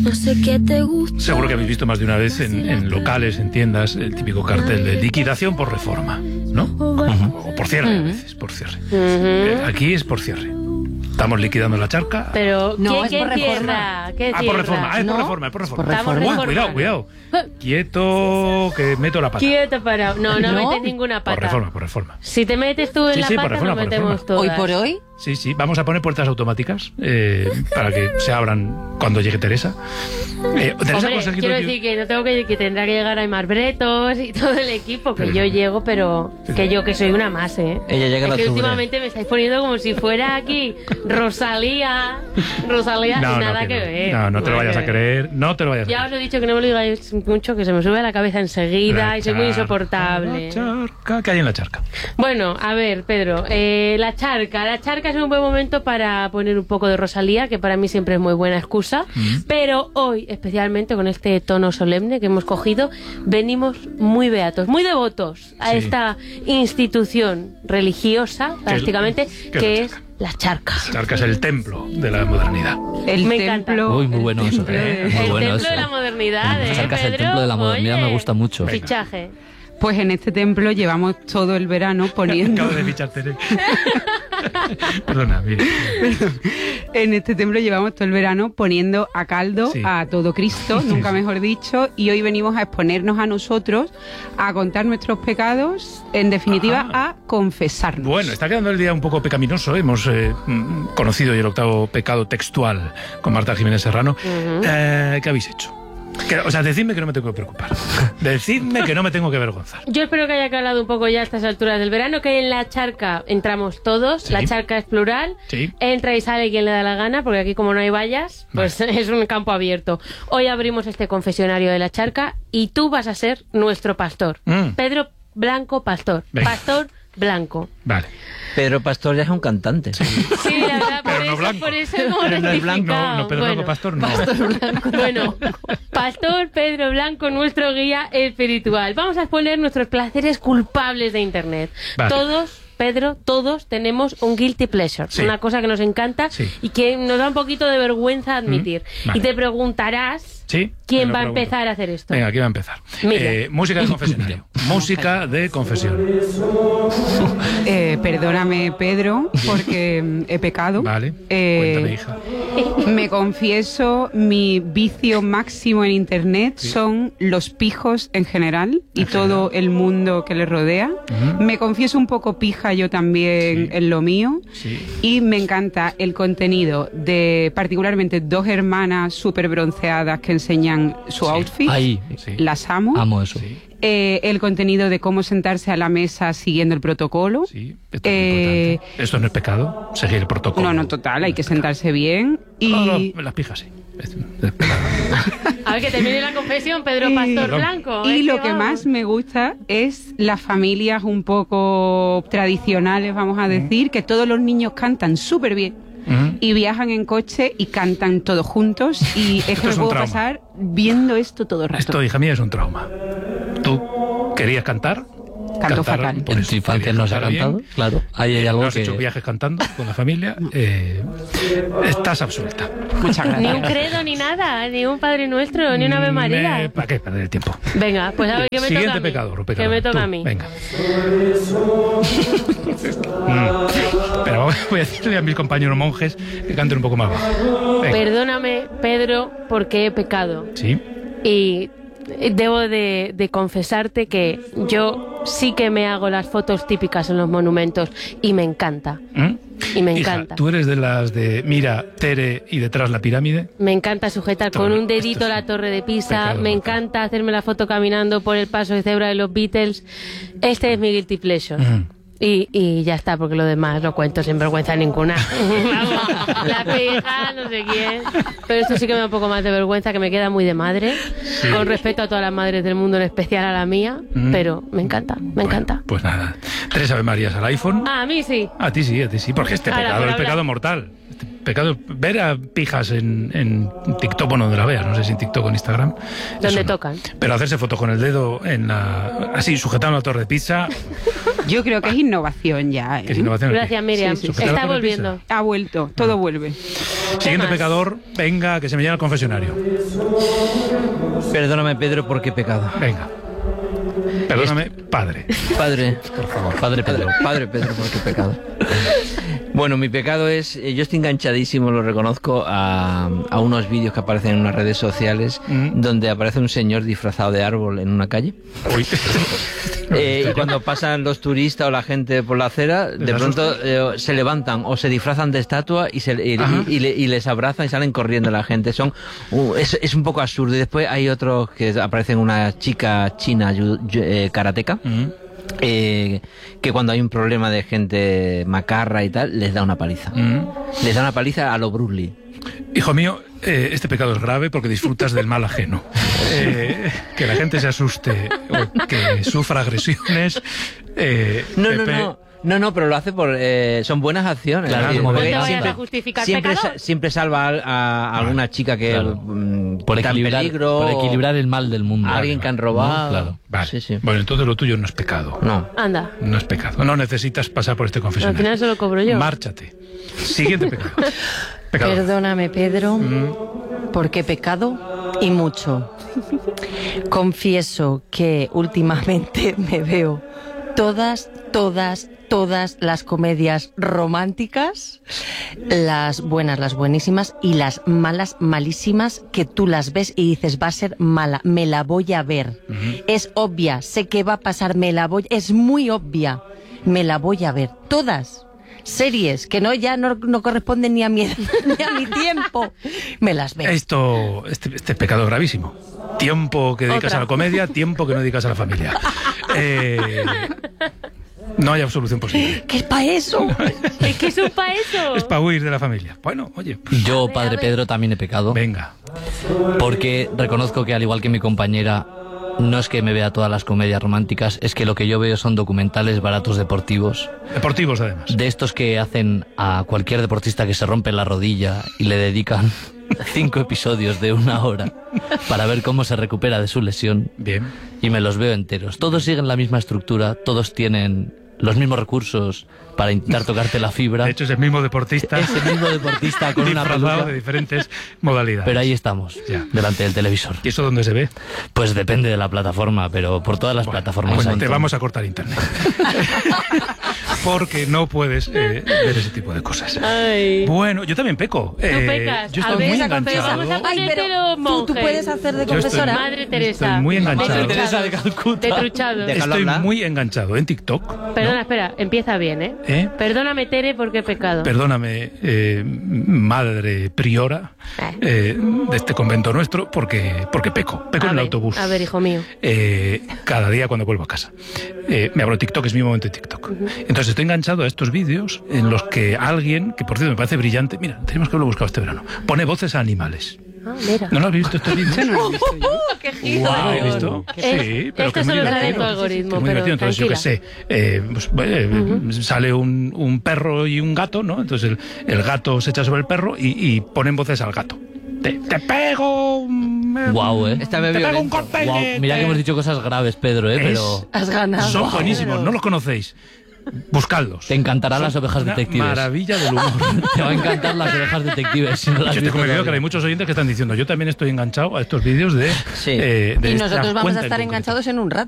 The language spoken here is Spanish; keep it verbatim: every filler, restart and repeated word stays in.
No sé qué te gusta. Seguro que habéis visto más de una vez en, en locales, en tiendas, el típico cartel de liquidación por reforma, ¿no? Uh-huh. O por cierre, a veces, por cierre. Uh-huh. Eh, aquí es por cierre. Estamos liquidando la charca. Pero, no, ¿qué, es ¿qué por cierra? reforma. ¿Qué Ah, por reforma. Ah, es ¿no? por reforma, es por reforma. Por reforma. Uy, cuidado, cuidado. Quieto, que meto la pata. Quieto para... No, no, ¿No? metes ninguna pata. Por reforma, por reforma. Si te metes tú en Sí, la sí, pata, por reforma, nos por metemos reforma. todas. Hoy por hoy. Sí, sí, vamos a poner puertas automáticas eh, para que se abran cuando llegue Teresa. Eh, Teresa Hombre, Conseguido quiero yo- decir que no tengo que, que tendrá que llegar Aymar Bretos y todo el equipo, que yo llego, pero que yo que soy una más, ¿eh? Ella llega en es que octubre. últimamente me estáis poniendo como si fuera aquí Rosalía, Rosalía No, y no, nada que que, no. ver. No, no te lo Nada vayas a que ver. creer. No te lo vayas a Ya creer. os he dicho que no me lo digáis mucho, que se me sube a la cabeza enseguida La y soy muy charca, insoportable. La charca, ¿qué hay en la charca? Bueno, a ver, Pedro, eh, la charca. La charca es un buen momento para poner un poco de Rosalía, que para mí siempre es muy buena excusa. Mm. Pero hoy, especialmente con este tono solemne que hemos cogido, venimos muy beatos, muy devotos a Sí. esta institución religiosa, es- prácticamente, qué es que la es la charca. La charca es el templo de la modernidad. El Me encanta. templo. Uy, muy bueno eso. Eh, Muy el bueno templo eso. de la modernidad, La ¿eh, charca es el Pedro? templo de la modernidad, Oye, me gusta mucho. Venga. Fichaje. Pues en este templo llevamos todo el verano poniendo... Acabo de fichar Tere. Perdona, mira. En este templo llevamos todo el verano poniendo a caldo Sí. a todo Cristo, Sí, nunca sí. mejor dicho, y hoy venimos a exponernos a nosotros, a contar nuestros pecados, en definitiva, Ah. a confesarnos. Bueno, está quedando el día un poco pecaminoso. Hemos eh, mm, conocido hoy el octavo pecado textual con Marta Jiménez Serrano. Eh, ¿Qué habéis hecho? Que- o sea, decidme que no me tengo que preocupar. Decidme que no me tengo que avergonzar. Yo espero que haya calado un poco ya a estas alturas del verano, que en la charca entramos todos, Sí. la charca es plural, Sí. entra y sale quien le da la gana, porque aquí como no hay vallas, pues es un campo abierto. Hoy abrimos este confesionario de la charca y tú vas a ser nuestro pastor. Mm. Pedro Blanco Pastor. Venga. Pastor Blanco. Vale. Pedro Pastor ya es un cantante. Sí, la verdad, por Pero no eso, blanco. por eso hemos Pero no es blanco. rectificado. No, no, Pedro Bueno, Blanco Pastor no. Bueno, Pastor Pedro Blanco, nuestro guía espiritual. Vamos a exponer nuestros placeres culpables de Internet. Vale. Todos, Pedro, todos tenemos un guilty pleasure, Sí. una cosa que nos encanta Sí. y que nos da un poquito de vergüenza admitir. Mm, vale. Y te preguntarás Sí. quién me lo va a pregunto. empezar a hacer esto. Venga, aquí va a empezar. Mira. Eh, música de confesionario. Música de confesión. Eh, perdóname, Pedro, porque mm, he pecado. Vale. Eh, Cuéntame, hija. Me confieso, mi vicio máximo en Internet son los pijos en general y En todo el mundo que les rodea. Ujú. Me confieso un poco pija yo también Sí. en lo mío. Sí. Y me encanta el contenido de particularmente dos hermanas súper bronceadas que enseñan su Sí. outfit. Ahí, Sí. Las amo. amo eso. Sí. Eh, el contenido de cómo sentarse a la mesa siguiendo el protocolo. Sí. Esto es Eh, muy importante. Esto no es pecado. Seguir el protocolo. No, no, total, hay que sentarse bien. Y, No, no, las pijas sí. Es- es pecado. A ver, que termine la confesión, Pedro Y- Pastor Perdón. Blanco. y es lo que vamos. más me gusta es las familias un poco tradicionales, vamos a decir, que todos los niños cantan súper bien. Ujú. Y viajan en coche y cantan todos juntos. Y es Esto que me es un puedo trauma. pasar viendo esto todo el rato. Esto, hija mía, es un trauma. ¿Tú querías cantar? Canto Cantar, fatal. por En eso, tu infancia no se ha cantar bien. cantado, claro. Ahí hay algo No has que... hecho viajes cantando con la familia. Eh, estás absuelta. Muchas Ni un gracias. credo ni nada, ni un Padre Nuestro, ni una Ave María. ¿Para qué perder el tiempo? Venga, pues a ver, que me Siguiente toca a mí. pecador, o Que pecadora. me toca Tú, a mí. Venga. Mm. Pero voy a decirle a mis compañeros monjes que canten un poco más bajo. Venga. Perdóname, Pedro, porque he pecado. Sí. Y debo de, de confesarte que yo sí que me hago las fotos típicas en los monumentos y me encanta. ¿Mm? Y me Hija, encanta. ¿tú eres de las de mira, Tere y detrás la pirámide? Me encanta sujetar Esto- con un esto dedito es la un torre de Pisa. pecado Me mortal. encanta hacerme la foto caminando por el paso de cebra de los Beatles. Este es mi guilty pleasure. Ujú. Y, y ya está, porque lo demás lo cuento sin vergüenza ninguna. Vamos, la pija, no sé quién. Pero esto sí que me da un poco más de vergüenza, que me queda muy de madre. Con respeto a todas las madres del mundo, en especial a la mía. Mm. Pero me encanta, me Bueno, encanta. Pues nada. Tres Ave Marías al iPhone. Ah, a mí sí. A ti sí, a ti sí, porque este Ahora, pecado por es hablar. pecado mortal. Este este pecado. Ver a pijas en, en TikTok, bueno, donde la veas, no sé si en TikTok o en Instagram. Donde no. tocan. Pero hacerse fotos con el dedo en la, así, sujetando la torre de pizza. Yo creo que es innovación ya. ¿eh? Que es innovación. Gracias, Miriam. Sí, sí, sí. Está ¿Sujetar la volviendo. pizza? Ha vuelto, todo vuelve. Siguiente más? pecador, venga, que se me llena el confesionario. Perdóname, Pedro, ¿por qué pecado? Venga. Perdóname, padre. Padre, por favor. Padre Pedro. Padre Pedro, ¿por qué pecado? Bueno, mi pecado es, eh, yo estoy enganchadísimo, lo reconozco, a, a unos vídeos que aparecen en unas redes sociales Mm. donde aparece un señor disfrazado de árbol en una calle. Uy. Eh, y cuando pasan los turistas o la gente por la acera, de ¿Les pronto eh, se levantan o se disfrazan de estatua y, se, y, Ajá. y- y le- y les abrazan y salen corriendo la gente. Son uh, es, es un poco absurdo. Y después hay otros que aparecen una chica china yu- yu- eh, karateca. Mm. Eh, que cuando hay un problema de gente macarra y tal, les da una paliza. Mm. Les da una paliza a lo Bruce Lee. Hijo mío, eh, este pecado es grave porque disfrutas del mal ajeno. Eh, que la gente se asuste o que sufra agresiones. Eh, No, no, Pepe, no. No, no, pero lo hace por... eh, son buenas acciones. Claro, Es decir, como No porque te venganza. vayas siempre, a justificar siempre, pecado. sa- siempre salva a, a- a alguna chica que Claro. mm, Por está en equilibrar, peligro. por o equilibrar el mal del mundo. a alguien que han robado. ¿No? Claro. Vale. Sí, sí. Bueno, entonces lo tuyo no es pecado. No. Anda. No es pecado. No necesitas pasar por este Al confesionario. final se lo cobro yo. Márchate. Siguiente pecado. Pecado. Perdóname, Pedro, Mm. porque he pecado y mucho. Confieso que últimamente me veo todas, todas, todas las comedias románticas, las buenas, las buenísimas y las malas, malísimas, que tú las ves y dices, va a ser mala, me la voy a ver. Es obvia, sé que va a pasar, me la voy, es muy obvia, me la voy a ver. Todas. Series que no ya no, no corresponden ni a mi ni a mi tiempo, me las veo. Esto, este, este pecado es gravísimo. Tiempo que dedicas Otra. a la comedia, tiempo que no dedicas a la familia. Eh, no hay absolución posible. ¿Qué es para eso? Es que eso es para eso. Es para huir de la familia. Bueno, oye, pues, Yo, A ver, Padre a ver. Pedro, también he pecado. venga. Porque reconozco que, al igual que mi compañera, no es que me vea todas las comedias románticas, es que lo que yo veo son documentales baratos deportivos, Deportivos, además. de estos que hacen a cualquier deportista que se rompe la rodilla y le dedican cinco episodios de una hora para ver cómo se recupera de su lesión, Bien. y me los veo enteros. Todos siguen la misma estructura, todos tienen los mismos recursos para intentar tocarte la fibra. De hecho, es el mismo deportista. Es el mismo deportista con una disfrazado peluca. de diferentes modalidades. Pero ahí estamos, Ya. delante del televisor. ¿Y eso dónde se ve? Pues depende de la plataforma, pero por todas las plataformas Pues hay. te vamos a cortar internet. Porque no puedes eh, ver ese tipo de cosas. Ay. Bueno, yo también peco. Tú Eh, pecas. yo A estoy ver, muy esa enganchado. confesión. Vamos a Ay, ponerte pero los tú, tú monjes. puedes hacer de Yo estoy- confesora. Madre Teresa. Estoy muy enganchado. De Teresa de truchado. Calcuta. De truchado. Déjalo Estoy hablar. muy enganchado en TikTok. Perdona, ¿no? espera. Empieza bien, ¿eh? ¿Eh? Perdóname, Tere, porque he pecado. Perdóname, eh, madre priora eh, de este convento nuestro, porque, porque peco. Peco a en el ver, autobús. A ver, hijo mío. Eh, cada día cuando vuelvo a casa. Eh, me abro TikTok, es mi momento de TikTok. Entonces estoy enganchado a estos vídeos en los que alguien, que por cierto me parece brillante, mira, tenemos que haberlo buscado este verano, pone voces a animales. Ah, mira. ¿No lo has visto estos vídeos? Eso no lo he visto yo. ¡Qué ¿Lo giro! habéis visto? Es- Sí, pero esto que es muy solo sale en tu divertido. algoritmo, Que es muy pero divertido. Entonces, yo qué tranquila. sé, eh, pues, eh, sale un, un perro y un gato, ¿no? Entonces el, el gato se echa sobre el perro y, y ponen voces al gato. Te, te pego... mm, Guau, ¿eh? Esta me Te pego un violento. corte. Guau, mira que hemos dicho cosas graves, Pedro, ¿eh? Es- Pero Has ganado. Son buenísimos, no los conocéis. Buscadlos. te encantarán Son las ovejas una detectives. maravilla del humor. Te va a encantar las ovejas detectives. Si no las Yo has estoy visto convencido que todavía. hay muchos oyentes que están diciendo, yo también estoy enganchado a estos vídeos de... Sí. eh, de Y esta nosotros vamos cuenta a en estar concreto. enganchados en un rato.